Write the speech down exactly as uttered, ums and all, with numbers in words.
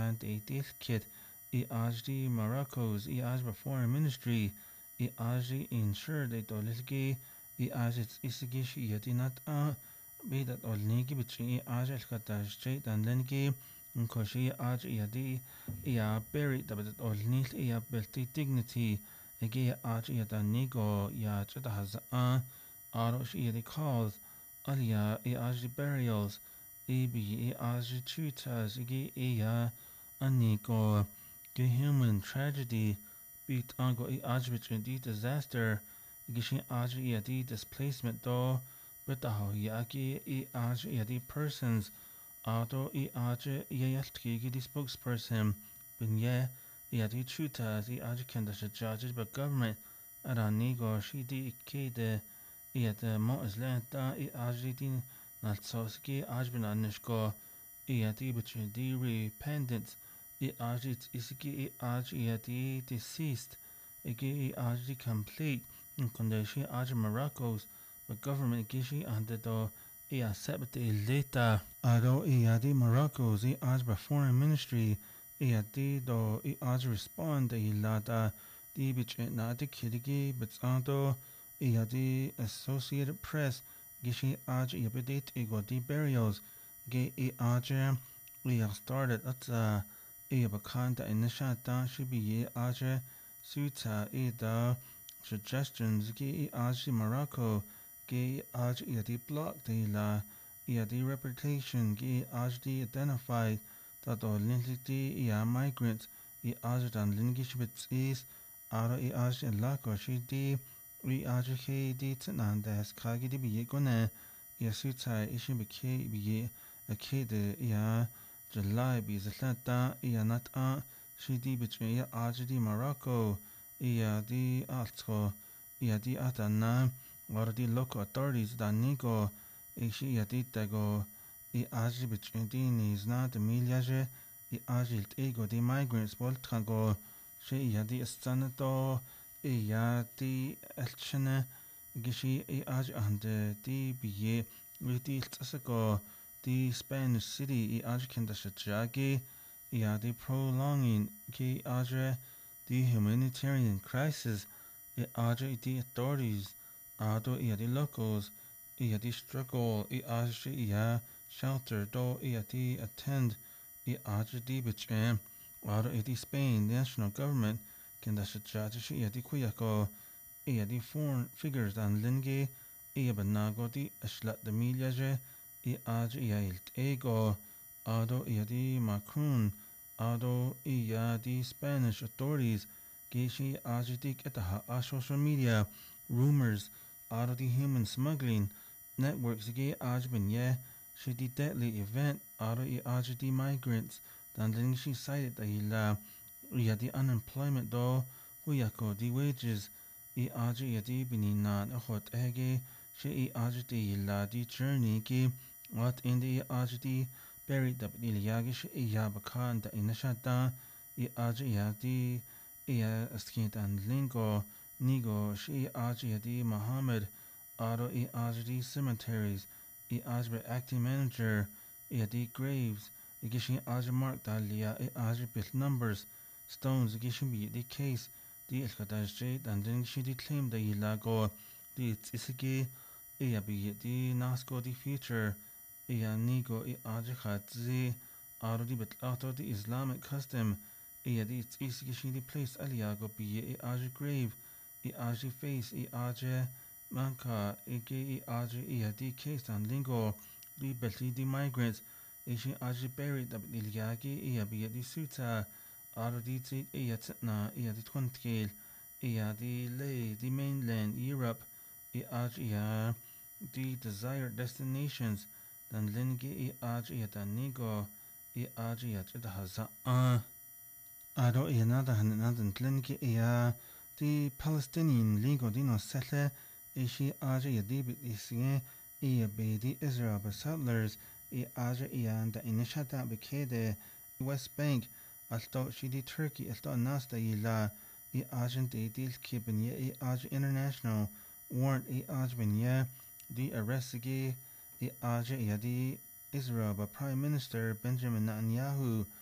Bakant a Dilkit, I Ajdi Morocco's, I Ajba Foreign Ministry, I Ajdi ensured a Dolizgi, I Ajit Isigish Yatinat A, be that Olnigi between I Ajal Katash State and Lengi, and Koshi Aj Yadi, I buried the Olnil, I belti dignity, Ege Aj Yadanigo, Yach has A, Arosh Yadi calls, Alia, I Aj burials. Ebi as tutas igi iya aniko ge human tragedy beat ango i ajbit di disaster gishin aj di displacement do betaho yaki i aj di persons auto i aj yaltki di spokesperson bin ye yadi tutas i aj kenda judged by government aranigo shi di ikede yet mo islanta i aj din Naltsoski Ajbin Anishko Iati between the repentance I Ajit Isiki Aj Iati deceased Igi Aji complete in condition Aj Morocco's but government Gishi and the Ia Septe Leta Ado Iadi Morocco's I Ajba Foreign Ministry Iati do I Aj respond I Lada Di between Nadi Kidigi but Ando Iadi Associated Press Gishi Aj Yabedit Ego di burials Ge I Aj we have started at uh Iabakanta Inishata Shibi Aj Suta Ida suggestions Ge I Aj Morocco Ge Aj Yadi block de la Yadi reputation Ge Aj di identified that all linti ia migrants I Aj dan lingishbits is Ara I Aj Lako Shidi we Ajake di Tanandas Kagi di Biegone, Yasuta Ishibike Bie, a kid, ya July be Zatlanta, ya not a Shidi between Ajdi Morocco, ya di Alto, ya di Atana, or the local authorities that Nigo, Ishi Yaditago, I Aji between is not the Miliage, I Ajilt ego di migrants Voltago, she Yadi Estanato. Iya di elchene gishi i aj ande di biye witi iltasago di Spanish city i aj kenda shajagi iya di prolonging ki aj di humanitarian crisis i aj di authorities ado iya di locals iya di struggle i aj iya shelter do iya di attend i aj di bichem ado i di Spain national government Kenda Shajaji Yadi Kuyako Yadi foreign figures and Linge Iabanago di Ashlat de Miliaje I Aj Yailt Ego Ado Yadi Macron Ado Yadi Spanish authorities Gishi Ajidik Etaha social media rumors Ado di human smuggling networks Ge Ajbin Ye Shidi deadly event Ado I Ajidi migrants Dan Lingshi cited Ayla Yadi unemployment do Huyako di wages I Aji Yadi Bininan Ahot Ege She I Aji La di journey ki What in the Aji buried the Iliagish Yabakan da Inashata I Aji Yadi Ia Skint and Lingo Nigo She Aji Yadi Muhammad Ado I Aji cemeteries I Aji acting manager Yadi graves Igishi Aji mark Dalia I Aji built numbers Stones Gishin be the case, the Elkadash Jade, and then she declaimed the Ilago, the Isigi, Ea be the Nasco the future, Ea Nigo e Ajahat Z, Arodi but out of the Islamic custom, Ea the Isigishi the place Aliago be e Aja grave, e Aji face, e Aja Manka, Ege e Aja Ea the case and Lingo, the Betty the migrants, Ishi Aji buried the Iliagi, Ea be the Suta. Ardi ti iyatna iyadi twentkil iyadi lay the mainland Europe i aj iya the desired destinations dan lingi i aj iyata nigo i aj iyata haza a ado iyanada hanadan lingi iya the Palestinian ligo dino sele ishi aj iyadi bit isge iya be the Israel settlers i aj iyanda inishata bekede West Bank Alto she di Turkey alto nasta ila I agent e deal kiben ye I ag international warrant I ag ben ye the arrestige I ag ya di Israel by Prime Minister Benjamin Netanyahu